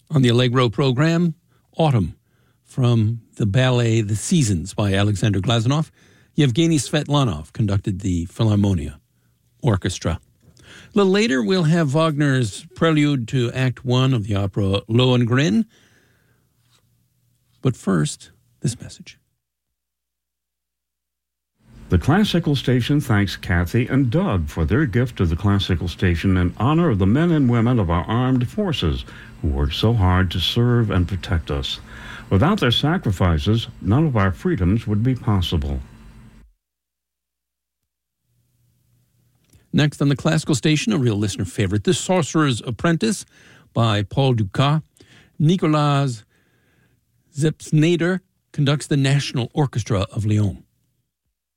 On the Allegro program, Autumn from the ballet The Seasons by Alexander Glazunov. Yevgeny Svetlanov conducted the Philharmonia Orchestra. A little later, we'll have Wagner's prelude to Act 1 of the opera Lohengrin. But first, this message. The Classical Station thanks Kathy and Doug for their gift to the Classical Station in honor of the men and women of our armed forces who work so hard to serve and protect us. Without their sacrifices, none of our freedoms would be possible. Next on the Classical Station, a real listener favorite, The Sorcerer's Apprentice by Paul Dukas. Nicolas Zepsnader conducts the National Orchestra of Lyon.